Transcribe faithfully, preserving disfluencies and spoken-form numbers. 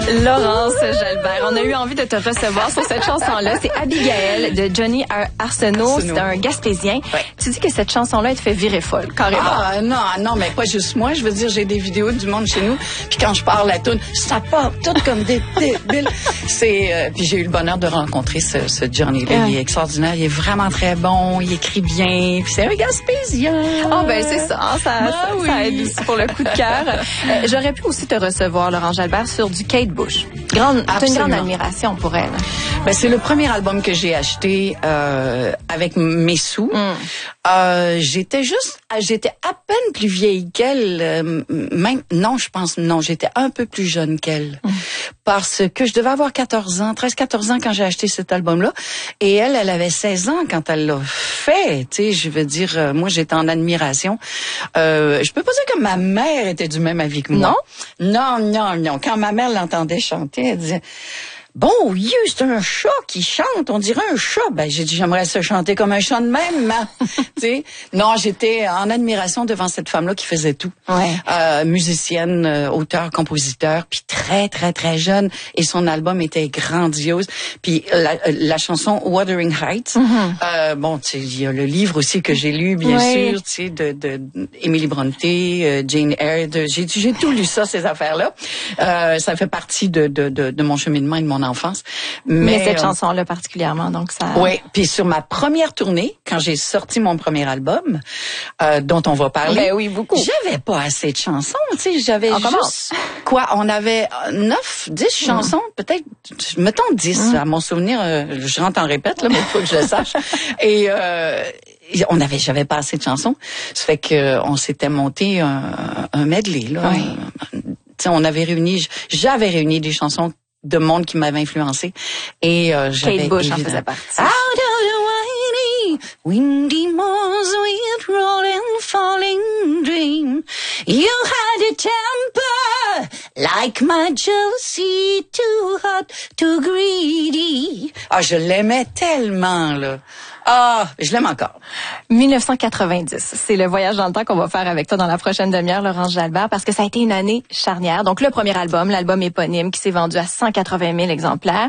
Laurence Jalbert, on a eu envie de te recevoir sur cette chanson-là. C'est Abigail de Johnny Ar- Arsenault. Arsenault. C'est un Gaspésien. Ouais. Tu dis que cette chanson-là, elle te fait virer folle, carrément. Ah non, non, mais pas juste moi. Je veux dire, j'ai des vidéos du monde chez nous. Puis quand je parle la toune, ça part tout comme des débiles. C'est euh, puis j'ai eu le bonheur de rencontrer ce, ce Johnny-là. Ouais. Il est extraordinaire. Il est vraiment très bon. Il écrit bien. Puis c'est un Gaspésien. Ah ben c'est ça, hein, ça, Ben ça, oui. ça aide aussi pour le coup de cœur. Euh, J'aurais pu aussi te recevoir, Laurence Jalbert, sur du Kate Bush. Grande, t'as une grande Absolument. admiration pour elle. Ben, c'est le premier album que j'ai acheté euh, avec mes sous. Mm. Euh, j'étais juste, j'étais à peine plus vieille qu'elle. Euh, même, non, je pense, non, j'étais un peu plus jeune qu'elle. Mm. Parce que je devais avoir quatorze ans, treize quatorze ans quand j'ai acheté cet album-là. Et elle, elle avait seize ans quand elle l'a fait. Tu sais, je veux dire, euh, moi, j'étais en admiration. Euh, je peux pas dire que ma mère était du même avis que moi. Non? Non, non, non. Quand ma mère l'entendait chanter, elle disait... Bon, Dieu, c'est un chat qui chante, on dirait un chat. Ben, j'ai dit, j'aimerais ça chanter comme un chat de même, hein. Tu sais. Non, j'étais en admiration devant cette femme-là qui faisait tout. Ouais. Euh, musicienne, euh, auteur, compositeur, puis très, très, très jeune. Et son album était grandiose. Puis la, la chanson Wuthering Heights, mm-hmm. euh, bon, tu sais, il y a le livre aussi que j'ai lu, bien ouais. sûr, tu sais, de, de Emily Bronte, euh, Jane Eyre, de, j'ai, j'ai tout lu ça, ces affaires-là. Euh, ça fait partie de, de, de, de mon cheminement et de mon enfance. Mais, Mais cette euh, chanson-là particulièrement, donc ça... Oui, puis sur ma première tournée, quand j'ai sorti mon premier album, euh, dont on va parler... Ben oui, beaucoup. J'avais pas assez de chansons, tu sais, j'avais on juste... Commence. Quoi, on avait neuf, dix chansons, mmh. peut-être, mettons dix, mmh. à mon souvenir, euh, je rentre en répète, là, mais il faut que je le sache. Et... Euh, on avait, j'avais pas assez de chansons. Ça fait que on s'était monté un, un medley, là. Oui. Tu sais, on avait réuni, j'avais réuni des chansons de monde qui m'avait influencé. Et euh, j'avais Kate Bush évidemment... en faisait partie. Out of the windy, windy moors with rolling, falling dream. You had a temper like my jealousy, too hot, too greedy. Ah, je l'aimais tellement, là. Ah, je l'aime encore. dix-neuf cent quatre-vingt-dix, c'est le voyage dans le temps qu'on va faire avec toi dans la prochaine demi-heure, Laurence Jalbert, parce que ça a été une année charnière. Donc, le premier album, l'album éponyme, qui s'est vendu à cent quatre-vingt mille exemplaires.